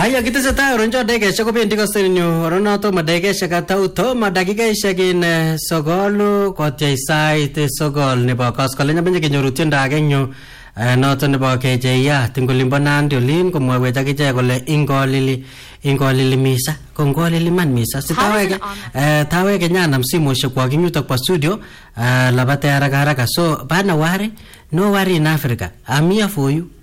Aya kiteseta oronjo dekesha kobendi kosenyo oronoto madekesha katauto madakikesha kin sogolu kotyai sait sogol nebo koskolen benye kenyoru tiendo agenyo noto nebo kejeya tingolimbo Nandi olin komwawech akichek kole ingolili misa kongolili man misa taweke nyana msimoshek kwa kinyutok kwa studio labate haraka so bana worry no worry in Africa. I'm here for you.